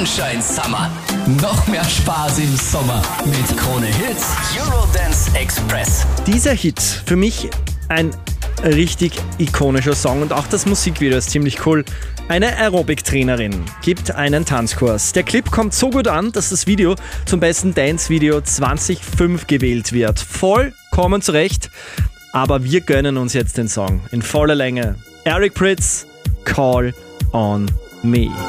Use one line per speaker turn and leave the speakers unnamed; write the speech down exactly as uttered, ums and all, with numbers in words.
Sunshine Summer. Noch mehr Spaß im Sommer mit Krone Hits Eurodance Express.
Dieser Hit, für mich ein richtig ikonischer Song und auch das Musikvideo ist ziemlich cool. Eine Aerobic-Trainerin gibt einen Tanzkurs. Der Clip kommt so gut an, dass das Video zum besten Dance-Video zwanzig fünf gewählt wird. Vollkommen zurecht, aber wir gönnen uns jetzt den Song in voller Länge. Eric Prydz, Call on Me.